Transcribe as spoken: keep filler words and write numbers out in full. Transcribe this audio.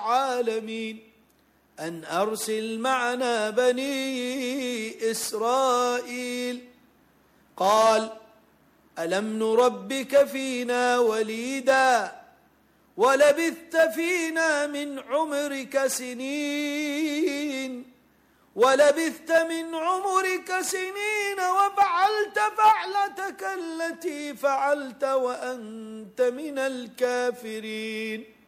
العالمين أن أرسل معنا بني إسرائيل. قال: ألم نربك فينا وليدا ولبثت فينا من عمرك سنين ولبثت من عمرك سنين وفعلت فعلتك التي فعلت وأنت من الكافرين.